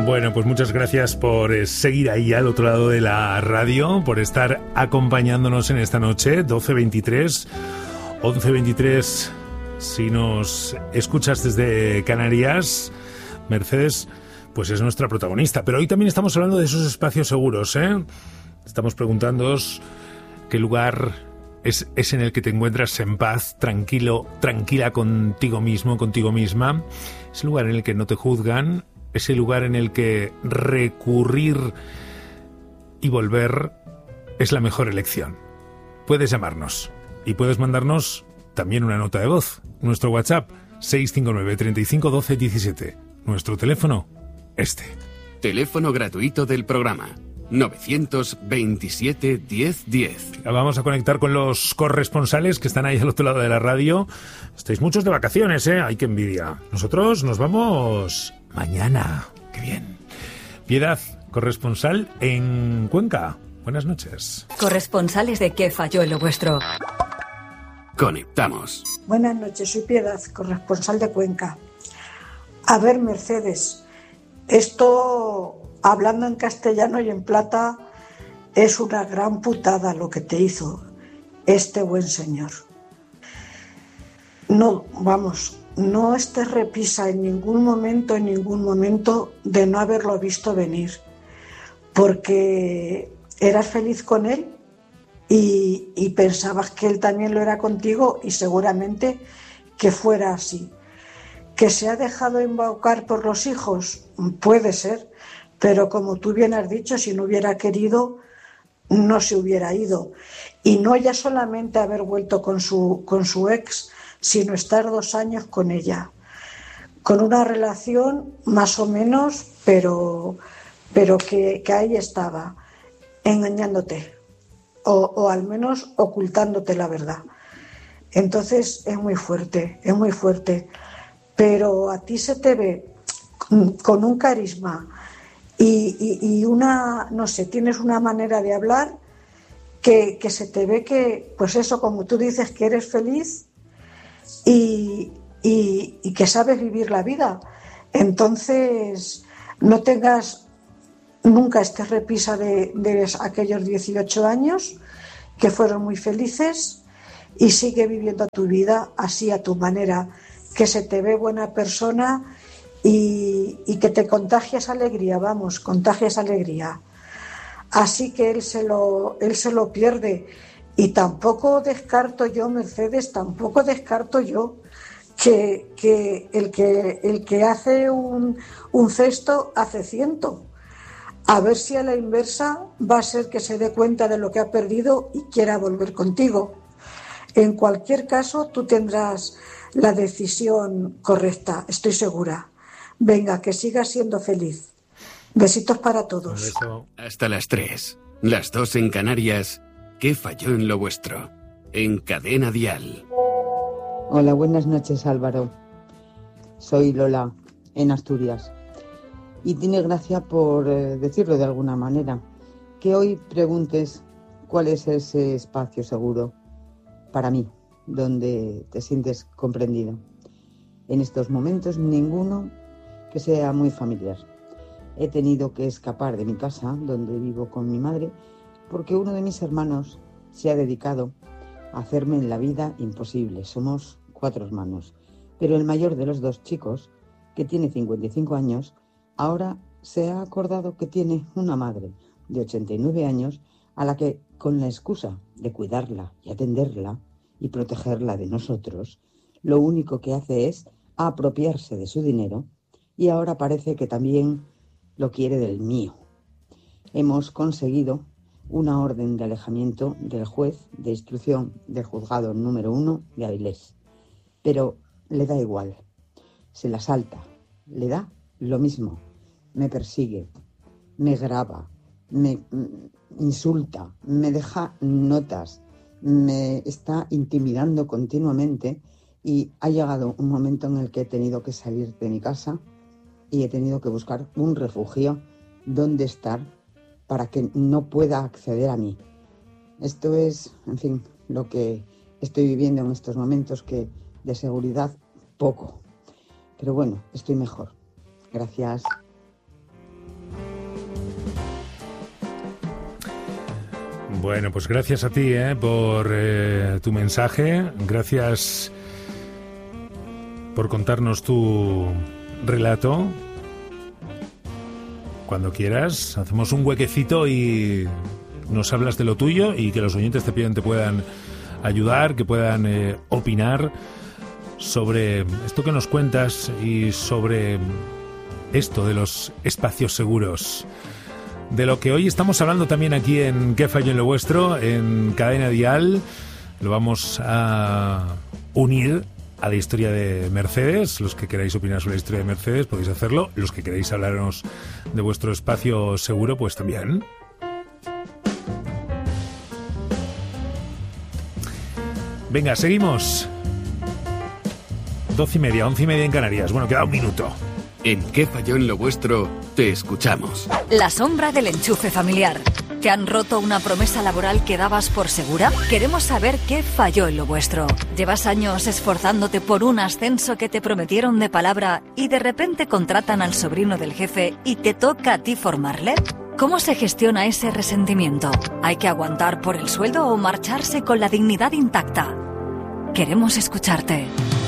Bueno, pues muchas gracias por seguir ahí al otro lado de la radio, por estar acompañándonos en esta noche, 12:23, 11:23, si nos escuchas desde Canarias. Mercedes, pues es nuestra protagonista, pero hoy también estamos hablando de esos espacios seguros, ¿eh? Estamos preguntándoos qué lugar es en el que te encuentras en paz, tranquilo, tranquila contigo mismo, contigo misma. Ese lugar en el que no te juzgan, ese lugar en el que recurrir y volver es la mejor elección. Puedes llamarnos y puedes mandarnos también una nota de voz. Nuestro WhatsApp 659 35 12 17. Nuestro teléfono, Teléfono gratuito del programa 927 10 10. Vamos a conectar con los corresponsales que están ahí al otro lado de la radio. Estáis muchos de vacaciones, ¿eh? ¡Ay, qué envidia! Nosotros nos vamos mañana. ¡Qué bien! Piedad, corresponsal en Cuenca. Buenas noches. Corresponsales de ¿Qué falló en lo vuestro? Conectamos. Buenas noches, soy Piedad, corresponsal de Cuenca. A ver, Mercedes, esto, hablando en castellano y en plata, es una gran putada lo que te hizo este buen señor. No, vamos, no estés repisa en ningún momento de no haberlo visto venir, porque eras feliz con él y pensabas que él también lo era contigo y seguramente que fuera así. ¿Que se ha dejado embaucar por los hijos? Puede ser, pero como tú bien has dicho, si no hubiera querido, no se hubiera ido. Y no ya solamente haber vuelto con su ex, sino estar 2 años con ella. Con una relación más o menos, pero que ahí estaba, engañándote, o al menos ocultándote la verdad. Entonces es muy fuerte, pero a ti se te ve con un carisma y una, no sé, tienes una manera de hablar que se te ve que, pues eso, como tú dices, que eres feliz y que sabes vivir la vida. Entonces, no tengas nunca este repisa de aquellos 18 años que fueron muy felices y sigue viviendo tu vida así a tu manera, que se te ve buena persona y que te contagias alegría, contagias alegría. Así que él se lo pierde. Y tampoco descarto yo, Mercedes, que el que hace un cesto hace 100. A ver si a la inversa va a ser que se dé cuenta de lo que ha perdido y quiera volver contigo. En cualquier caso, tú tendrás la decisión correcta, estoy segura. Venga, que sigas siendo feliz. Besitos para todos. Hasta las 3, las 2 en Canarias. ¿Qué falló en lo vuestro? En Cadena Dial. Hola, buenas noches, Álvaro. Soy Lola, en Asturias. Y tiene gracia por decirlo de alguna manera, que hoy preguntes cuál es ese espacio seguro para mí, donde te sientes comprendido. En estos momentos ninguno que sea muy familiar. He tenido que escapar de mi casa, donde vivo con mi madre, porque uno de mis hermanos se ha dedicado a hacerme en la vida imposible. Somos 4 hermanos, pero el mayor de los 2 chicos, que tiene 55 años, ahora se ha acordado que tiene una madre de 89 años a la que, con la excusa de cuidarla y atenderla y protegerla de nosotros, lo único que hace es apropiarse de su dinero y ahora parece que también lo quiere del mío. Hemos conseguido una orden de alejamiento del juez de instrucción del juzgado número 1 de Avilés, pero le da igual, se la salta, le da lo mismo, me persigue, me graba, me insulta, me deja notas, me está intimidando continuamente y ha llegado un momento en el que he tenido que salir de mi casa y he tenido que buscar un refugio donde estar para que no pueda acceder a mí. Esto es, en fin, lo que estoy viviendo en estos momentos, que de seguridad poco. Pero bueno, estoy mejor. Gracias. Bueno, pues gracias a ti por tu mensaje, gracias por contarnos tu relato. Cuando quieras, hacemos un huequecito y nos hablas de lo tuyo y que los oyentes te puedan ayudar, que puedan opinar sobre esto que nos cuentas y sobre esto de los espacios seguros. De lo que hoy estamos hablando también aquí en ¿Qué falló en lo vuestro? En Cadena Dial. Lo vamos a unir a la historia de Mercedes. Los que queráis opinar sobre la historia de Mercedes podéis hacerlo. Los que queráis hablarnos de vuestro espacio seguro, pues también. Venga, seguimos. 12:30, 11:30 en Canarias. Bueno, queda un minuto. En ¿Qué falló en lo vuestro? Te escuchamos. La sombra del enchufe familiar. ¿Te han roto una promesa laboral que dabas por segura? Queremos saber qué falló en lo vuestro. ¿Llevas años esforzándote por un ascenso que te prometieron de palabra y de repente contratan al sobrino del jefe y te toca a ti formarle? ¿Cómo se gestiona ese resentimiento? ¿Hay que aguantar por el sueldo o marcharse con la dignidad intacta? Queremos escucharte.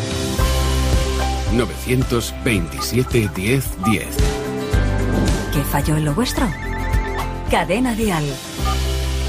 927 10 10. ¿Qué falló en lo vuestro? Cadena Dial.